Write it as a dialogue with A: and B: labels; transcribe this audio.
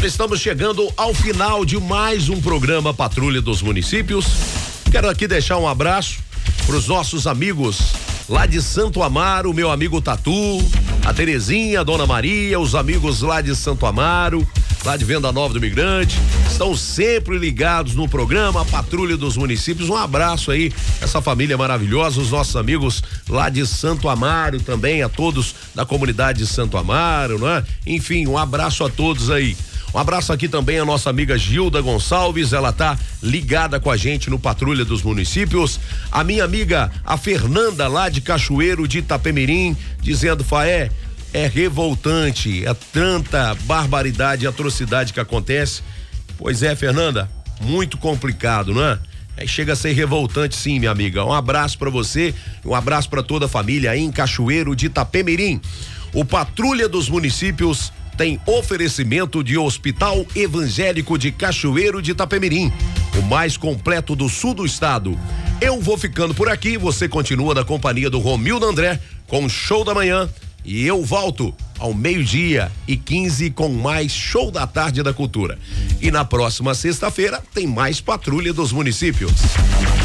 A: Olha, estamos chegando ao final de mais um programa Patrulha dos Municípios. Quero aqui deixar um abraço para os nossos amigos lá de Santo Amaro, meu amigo Tatu, a Terezinha, a Dona Maria, os amigos lá de Santo Amaro, lá de Venda Nova do Migrante, estão sempre ligados no programa Patrulha dos Municípios. Um abraço aí, essa família maravilhosa, os nossos amigos lá de Santo Amaro também, a todos da comunidade de Santo Amaro, não é? Enfim, um abraço a todos aí. Um abraço aqui também a nossa amiga Gilda Gonçalves, ela tá ligada com a gente no Patrulha dos Municípios. A minha amiga, a Fernanda, lá de Cachoeiro de Itapemirim, dizendo, Faé, é revoltante, é tanta barbaridade e atrocidade que acontece. Pois é, Fernanda, muito complicado, não é? Chega a ser revoltante sim, minha amiga. Um abraço pra você, um abraço pra toda a família aí em Cachoeiro de Itapemirim. O Patrulha dos Municípios tem oferecimento de Hospital Evangélico de Cachoeiro de Itapemirim, o mais completo do sul do estado. Eu vou ficando por aqui, você continua na companhia do Romildo André com o Show da Manhã e eu volto ao 12:15 com mais Show da Tarde da Cultura. E na próxima sexta-feira tem mais Patrulha dos Municípios.